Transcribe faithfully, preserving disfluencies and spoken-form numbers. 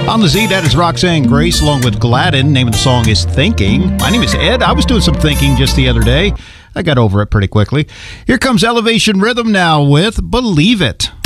On the Z, that is Roxanne Grace along with Gladden. Name of the song is Thinking. My name is Ed. I was doing some thinking just the other day. I got over it pretty quickly. Here comes Elevation Rhythm now with Believe It.